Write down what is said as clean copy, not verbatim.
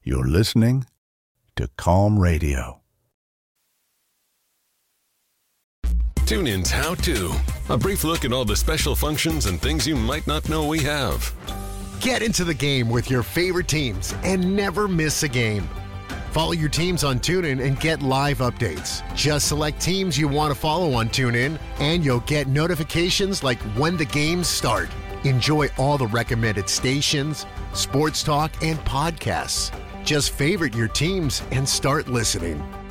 You're listening to Calm Radio. TuneIn's How To. A brief look at all the special functions and things you might not know we have. Get into the game with your favorite teams and never miss a game. Follow your teams on TuneIn and get live updates. Just select teams you want to follow on TuneIn, and you'll get notifications like when the games start. Enjoy all the recommended stations, sports talk, and podcasts. Just favorite your teams and start listening.